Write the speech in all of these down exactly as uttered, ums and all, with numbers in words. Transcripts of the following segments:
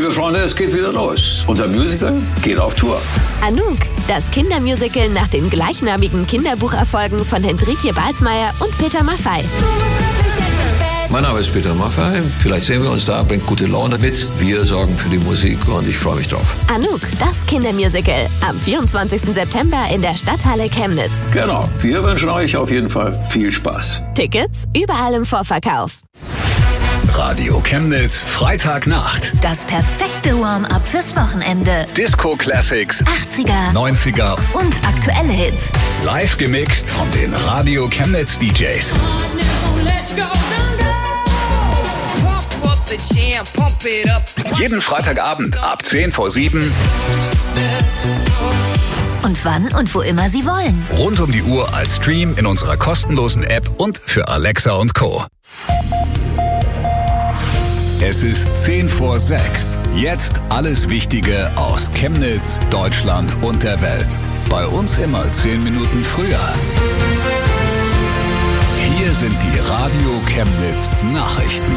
Liebe Freunde, es geht wieder los. Unser Musical geht auf Tour. Anouk, das Kindermusical nach den gleichnamigen Kinderbucherfolgen von Hendrikje Balsmeier und Peter Maffay. Mein Name ist Peter Maffay. Vielleicht sehen wir uns da, bringt gute Laune mit. Wir sorgen für die Musik und ich freue mich drauf. Anouk, das Kindermusical. Am vierundzwanzigsten September in der Stadthalle Chemnitz. Genau, wir wünschen euch auf jeden Fall viel Spaß. Tickets überall im Vorverkauf. Radio Chemnitz, Freitagnacht. Das perfekte Warm-up fürs Wochenende. Disco Classics, achtziger, neunziger und aktuelle Hits. Live gemixt von den Radio Chemnitz D Js. Jeden Freitagabend ab zehn vor sieben. Und wann und wo immer Sie wollen. Rund um die Uhr als Stream in unserer kostenlosen App und für Alexa und Co. Es ist zehn vor sechs. Jetzt alles Wichtige aus Chemnitz, Deutschland und der Welt. Bei uns immer zehn Minuten früher. Hier sind die Radio Chemnitz Nachrichten.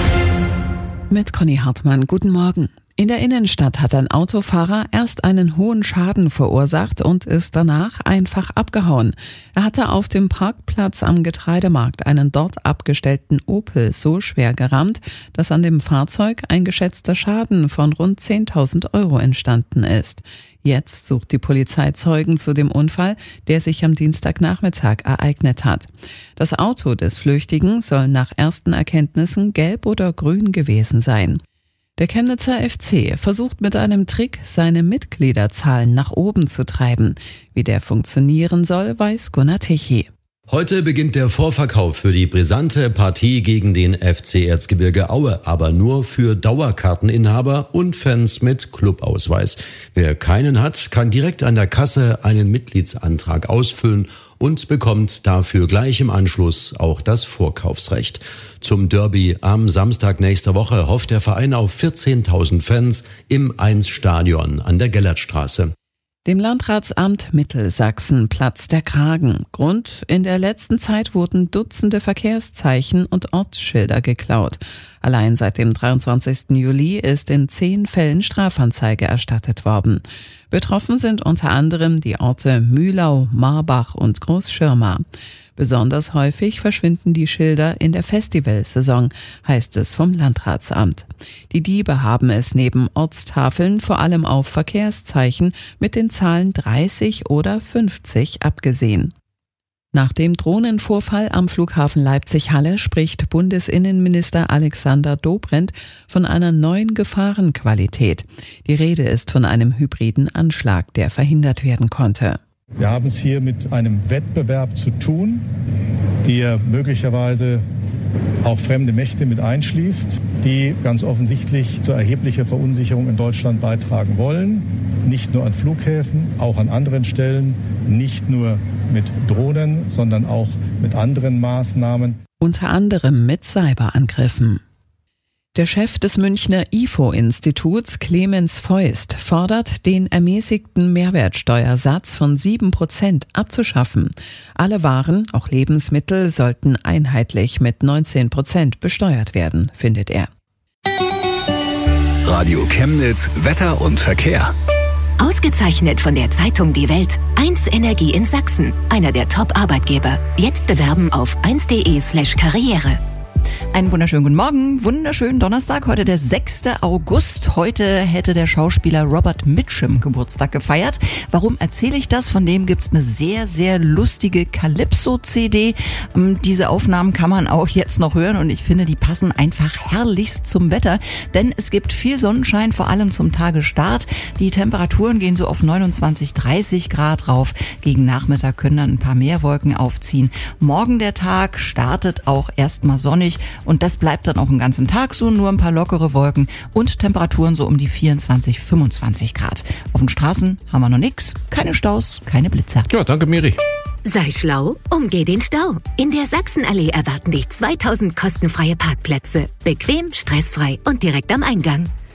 Mit Conny Hartmann, guten Morgen. In der Innenstadt hat ein Autofahrer erst einen hohen Schaden verursacht und ist danach einfach abgehauen. Er hatte auf dem Parkplatz am Getreidemarkt einen dort abgestellten Opel so schwer gerammt, dass an dem Fahrzeug ein geschätzter Schaden von rund zehntausend Euro entstanden ist. Jetzt sucht die Polizei Zeugen zu dem Unfall, der sich am Dienstagnachmittag ereignet hat. Das Auto des Flüchtigen soll nach ersten Erkenntnissen gelb oder grün gewesen sein. Der Chemnitzer F C versucht mit einem Trick, seine Mitgliederzahlen nach oben zu treiben. Wie der funktionieren soll, weiß Gunnar Tichy. Heute beginnt der Vorverkauf für die brisante Partie gegen den F C Erzgebirge Aue, aber nur für Dauerkarteninhaber und Fans mit Clubausweis. Wer keinen hat, kann direkt an der Kasse einen Mitgliedsantrag ausfüllen und bekommt dafür gleich im Anschluss auch das Vorkaufsrecht. Zum Derby am Samstag nächster Woche hofft der Verein auf vierzehntausend Fans im Eins-Stadion an der Gellertstraße. Dem Landratsamt Mittelsachsen platzt der Kragen. Grund: In der letzten Zeit wurden Dutzende Verkehrszeichen und Ortsschilder geklaut. Allein seit dem dreiundzwanzigsten Juli ist in zehn Fällen Strafanzeige erstattet worden. Betroffen sind unter anderem die Orte Mühlau, Marbach und Großschirma. Besonders häufig verschwinden die Schilder in der Festivalsaison, heißt es vom Landratsamt. Die Diebe haben es neben Ortstafeln vor allem auf Verkehrszeichen mit den Zahlen dreißig oder fünfzig abgesehen. Nach dem Drohnenvorfall am Flughafen Leipzig-Halle spricht Bundesinnenminister Alexander Dobrindt von einer neuen Gefahrenqualität. Die Rede ist von einem hybriden Anschlag, der verhindert werden konnte. Wir haben es hier mit einem Wettbewerb zu tun, der möglicherweise auch fremde Mächte mit einschließt, die ganz offensichtlich zu erheblicher Verunsicherung in Deutschland beitragen wollen. Nicht nur an Flughäfen, auch an anderen Stellen, nicht nur mit Drohnen, sondern auch mit anderen Maßnahmen. Unter anderem mit Cyberangriffen. Der Chef des Münchner I F O-Instituts, Clemens Feust, fordert, den ermäßigten Mehrwertsteuersatz von sieben Prozent abzuschaffen. Alle Waren, auch Lebensmittel, sollten einheitlich mit neunzehn Prozent besteuert werden, findet er. Radio Chemnitz, Wetter und Verkehr. Ausgezeichnet von der Zeitung Die Welt. eins Energie in Sachsen, einer der Top-Arbeitgeber. Jetzt bewerben auf eins punkt de slash karriere. Einen wunderschönen guten Morgen, wunderschönen Donnerstag, heute der sechster August. Heute hätte der Schauspieler Robert Mitchum Geburtstag gefeiert. Warum erzähle ich das? Von dem gibt's eine sehr, sehr lustige Calypso-C D. Diese Aufnahmen kann man auch jetzt noch hören und ich finde, die passen einfach herrlichst zum Wetter, denn es gibt viel Sonnenschein, vor allem zum Tagesstart. Die Temperaturen gehen so auf neunundzwanzig, dreißig Grad rauf. Gegen Nachmittag können dann ein paar mehr Wolken aufziehen. Morgen der Tag startet auch erstmal sonnig. Und das bleibt dann auch den ganzen Tag so, nur ein paar lockere Wolken und Temperaturen so um die vierundzwanzig, fünfundzwanzig Grad. Auf den Straßen haben wir noch nix, keine Staus, keine Blitzer. Ja, danke Miri. Sei schlau, umgeh den Stau. In der Sachsenallee erwarten dich zweitausend kostenfreie Parkplätze. Bequem, stressfrei und direkt am Eingang.